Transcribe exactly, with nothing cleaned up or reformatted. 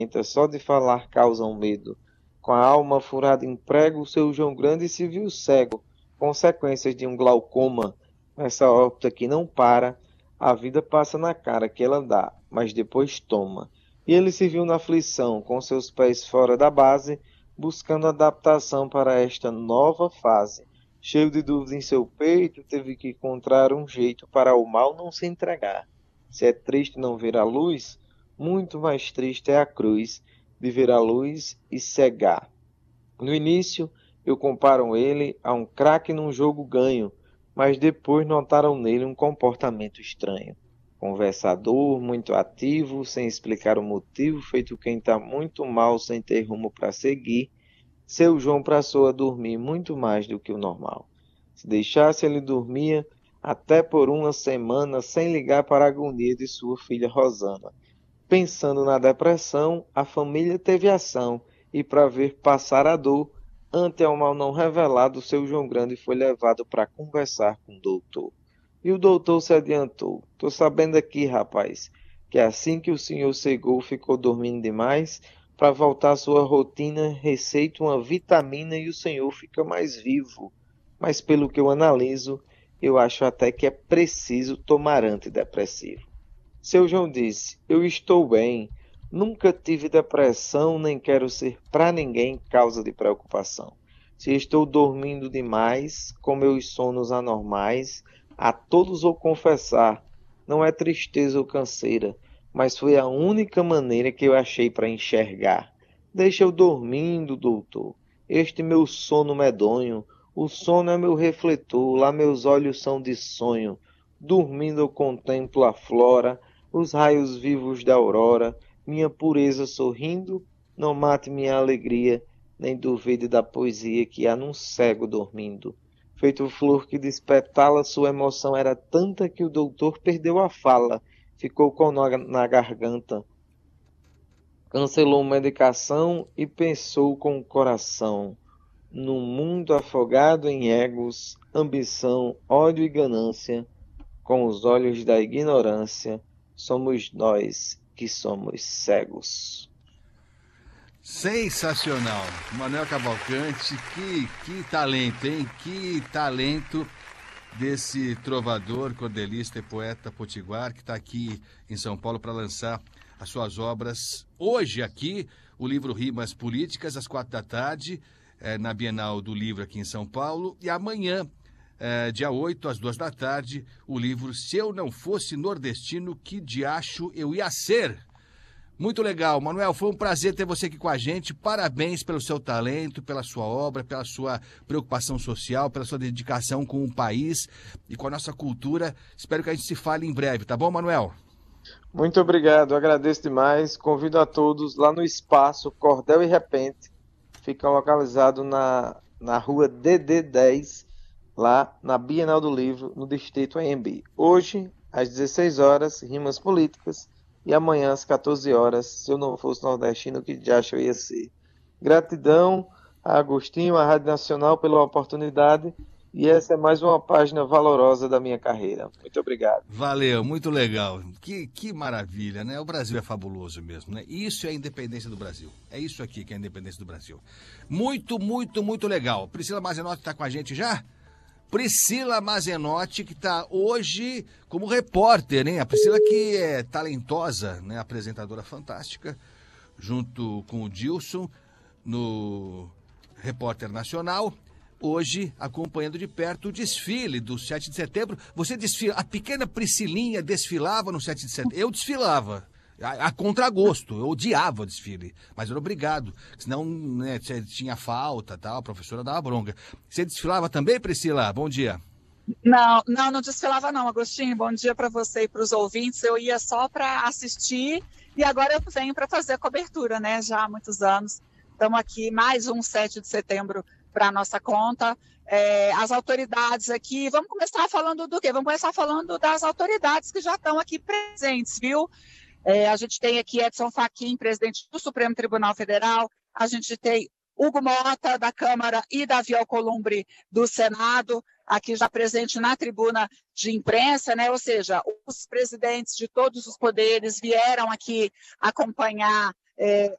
só de falar causam medo. Com a alma furada em prego, seu João Grande se viu cego, consequências de um glaucoma. Essa órbita que não para, a vida passa na cara que ela dá, mas depois toma. E ele se viu na aflição, com seus pés fora da base, buscando adaptação para esta nova fase. Cheio de dúvida em seu peito, teve que encontrar um jeito para o mal não se entregar. Se é triste não ver a luz, muito mais triste é a cruz de ver a luz e cegar. No início, eu comparo ele a um craque num jogo ganho, mas depois notaram nele um comportamento estranho. Conversador, muito ativo, sem explicar o motivo, feito quem está muito mal sem ter rumo para seguir, seu João passou a dormir muito mais do que o normal. Se deixasse, ele dormia até por uma semana sem ligar para a agonia de sua filha Rosana. Pensando na depressão, a família teve ação e, para ver passar a dor, ante ao mal não revelado, seu João Grande foi levado para conversar com o doutor. E o doutor se adiantou. Tô sabendo aqui, rapaz, que assim que o senhor cegou ficou dormindo demais, para voltar à sua rotina, receita uma vitamina e o senhor fica mais vivo. Mas pelo que eu analiso, eu acho até que é preciso tomar antidepressivo. Seu João disse: Eu estou bem, nunca tive depressão, nem quero ser para ninguém causa de preocupação. Se estou dormindo demais, com meus sonos anormais, a todos vou confessar, não é tristeza ou canseira, mas foi a única maneira que eu achei para enxergar. Deixa eu dormindo, doutor, este meu sono medonho, o sono é meu refletor, lá meus olhos são de sonho. Dormindo eu contemplo a flora, os raios vivos da aurora, minha pureza sorrindo, não mate minha alegria, nem duvide da poesia que há num cego dormindo. Feito flor que despetala, sua emoção era tanta que o doutor perdeu a fala, ficou com nó na garganta, cancelou medicação e pensou com o coração. Num mundo afogado em egos, ambição, ódio e ganância, com os olhos da ignorância, somos nós que somos cegos. Sensacional. Manuel Cavalcante, que, que talento, hein? Que talento desse trovador, cordelista e poeta potiguar que está aqui em São Paulo para lançar as suas obras. Hoje aqui, o livro Rimas Políticas, às quatro da tarde, é, na Bienal do Livro aqui em São Paulo. E amanhã, é, dia oito, às duas da tarde, o livro Se Eu Não Fosse Nordestino, Que Diacho Eu Ia Ser? Muito legal. Manuel, foi um prazer ter você aqui com a gente. Parabéns pelo seu talento, pela sua obra, pela sua preocupação social, pela sua dedicação com o país e com a nossa cultura. Espero que a gente se fale em breve, tá bom, Manuel? Muito obrigado, agradeço demais. Convido a todos lá no Espaço Cordel e Repente. Fica localizado na, na rua D D dez, lá na Bienal do Livro, no Distrito Anhembi. Hoje, às dezesseis horas, Rimas Políticas. E amanhã, às quatorze horas, se eu não fosse nordestino, que já eu ia ser. Gratidão a Agostinho, à Rádio Nacional, pela oportunidade. E essa é mais uma página valorosa da minha carreira. Muito obrigado. Valeu, muito legal. Que, que maravilha, né? O Brasil é fabuloso mesmo, né? Isso é a independência do Brasil. É isso aqui que é a independência do Brasil. Muito, muito, muito legal. Priscila Mazenotti está com a gente já? Priscila Mazenotti, que está hoje como repórter, hein? A Priscila que é talentosa, né? Apresentadora fantástica, junto com o Dilson, no Repórter Nacional, hoje acompanhando de perto o desfile do sete de setembro. Você desfila, a pequena Priscilinha desfilava no sete de setembro. Eu desfilava. A, a contragosto, eu odiava o desfile, mas era obrigado, senão, né, tinha falta, tal, a professora dava bronca. Você desfilava também, Priscila? Bom dia. Não, não, não desfilava não, Agostinho. Bom dia para você e para os ouvintes. Eu ia só para assistir e agora eu venho para fazer a cobertura, né? Já há muitos anos. Estamos aqui, mais um sete de setembro para a nossa conta. É, as autoridades aqui, vamos começar falando do quê? Vamos começar falando das autoridades que já estão aqui presentes, viu? É, a gente tem aqui Edson Fachin, presidente do Supremo Tribunal Federal, a gente tem Hugo Mota, da Câmara, e Davi Alcolumbre, do Senado, aqui já presente na tribuna de imprensa, né? Ou seja, os presidentes de todos os poderes vieram aqui acompanhar é,